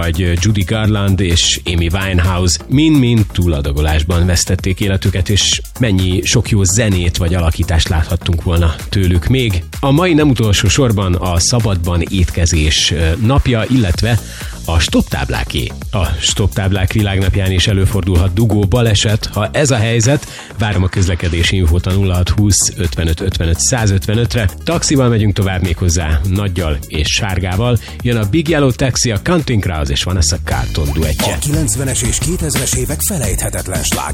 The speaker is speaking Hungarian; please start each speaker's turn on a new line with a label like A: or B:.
A: vagy Judy Garland és Amy Winehouse mind-mind túladagolásban vesztették életüket, és mennyi sok jó zenét vagy alakítást láthattunk volna tőlük még. A mai nem utolsó sorban a szabadban étkezés napja, illetve a stoptábláké. A stoptáblák világnapján is előfordulhat dugó, baleset. Ha ez a helyzet, várom a közlekedési infót a 0620 55 55 155-re. Taxival megyünk tovább, méghozzá Nagygyal és Sárgával. Jön a Big Yellow Taxi, a Counting Crows és Vanessa Carlton duettje.
B: A 90-es és 2000-es évek felejthetetlen sláger.